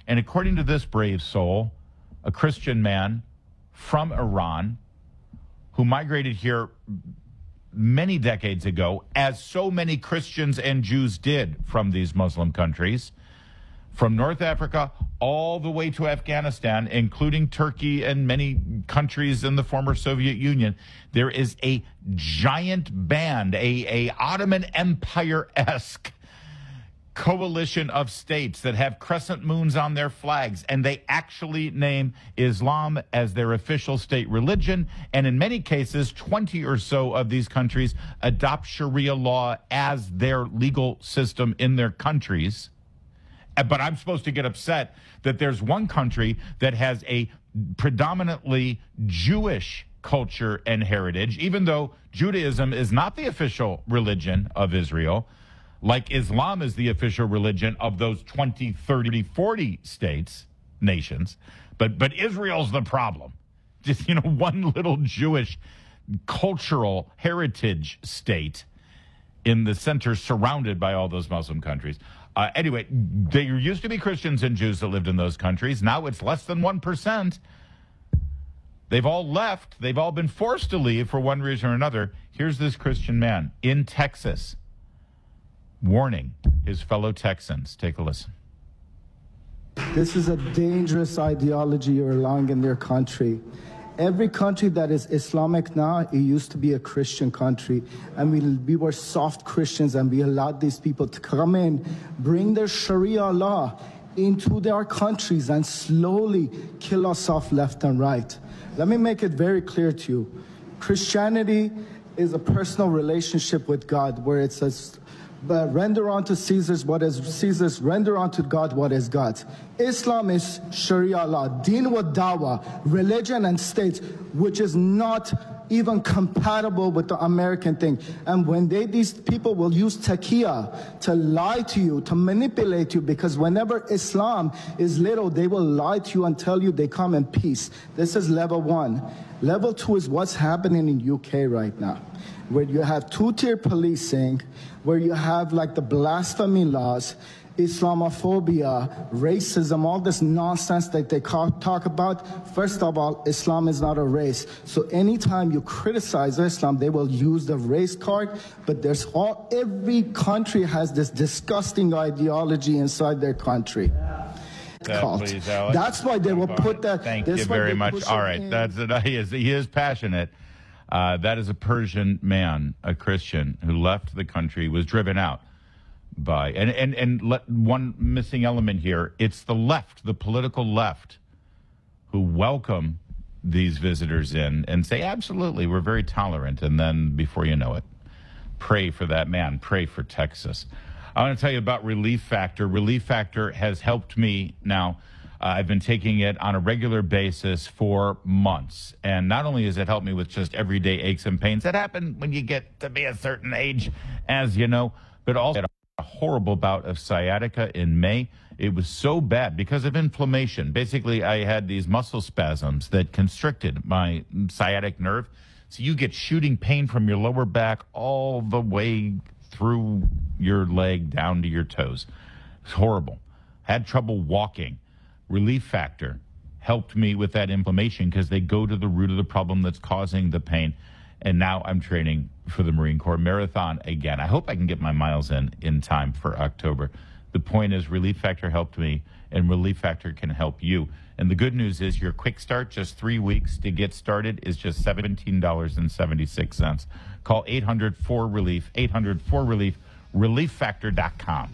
And according to this brave soul, a Christian man from Iran who migrated here many decades ago, as so many Christians and Jews did from these Muslim countries, from North Africa all the way to Afghanistan, including Turkey and many countries in the former Soviet Union, there is a giant band, a Ottoman Empire-esque coalition of states that have crescent moons on their flags, and they actually name Islam as their official state religion. And in many cases, 20 or so of these countries adopt Sharia law as their legal system in their countries. But I'm supposed to get upset that there's one country that has a predominantly Jewish culture and heritage, even though Judaism is not the official religion of Israel, like Islam is the official religion of those 20, 30, 40 states, nations. But Israel's the problem. Just, one little Jewish cultural heritage state in the center surrounded by all those Muslim countries. Anyway, there used to be Christians and Jews that lived in those countries. Now it's less than 1%. They've all left. They've all been forced to leave for one reason or another. Here's this Christian man in Texas warning his fellow Texans. Take a listen. This is a dangerous ideology you're allowing in their country. Every country that is Islamic now, it used to be a Christian country. And we were soft Christians, and we allowed these people to come in, bring their Sharia law into their countries and slowly kill us off left and right. Let me make it very clear to you. Christianity is a personal relationship with God where it says, but render unto Caesar's what is Caesar's, render unto God what is God's. Islam is Sharia law, deen wa dawah, religion and state, which is not even compatible with the American thing. And when these people will use taqiyya to lie to you, to manipulate you, because whenever Islam is little, they will lie to you and tell you they come in peace. This is level 1. Level 2 is what's happening in UK right now, where you have two-tier policing, where you have like the blasphemy laws, Islamophobia, racism, all this nonsense that they talk about. First of all, Islam is not a race. So anytime you criticize Islam, they will use the race card. But every country has this disgusting ideology inside their country. Please, Alex. That's why they will put that. Thank you very much. All right, he is passionate. That is a Persian man, a Christian, who left the country, was driven out by, and one missing element here, it's the left, the political left, who welcome these visitors in and say, absolutely, we're very tolerant. And then before you know it, pray for that man, pray for Texas. I want to tell you about Relief Factor. Relief Factor has helped me now. I've been taking it on a regular basis for months. And not only has it helped me with just everyday aches and pains that happen when you get to be a certain age, as you know, but also a horrible bout of sciatica in May. It was so bad because of inflammation. Basically, I had these muscle spasms that constricted my sciatic nerve. So you get shooting pain from your lower back all the way through your leg down to your toes. It's horrible. Had trouble walking. Relief Factor helped me with that inflammation because they go to the root of the problem that's causing the pain. And now I'm training for the Marine Corps Marathon again. I hope I can get my miles in time for October. The point is, Relief Factor helped me, and Relief Factor can help you. And the good news is your quick start, just 3 weeks to get started, is just $17.76. Call 800-4RELIEF, 800-4RELIEF, relieffactor.com.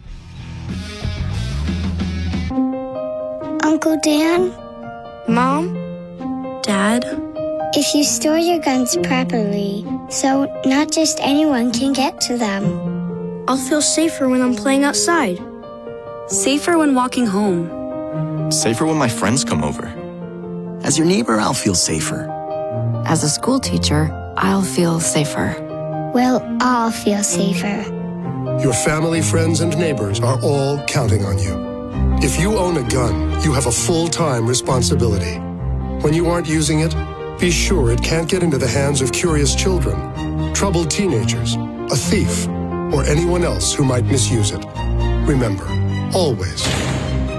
Uncle Dan? Mom? Dad? If you store your guns properly, so not just anyone can get to them, I'll feel safer when I'm playing outside. Safer when walking home. Safer when my friends come over. As your neighbor, I'll feel safer. As a school teacher, I'll feel safer. we'll all feel safer. Your family, friends, and neighbors are all counting on you. If you own a gun, you have a full-time responsibility. When you aren't using it, be sure it can't get into the hands of curious children, troubled teenagers, a thief, or anyone else who might misuse it. Remember, always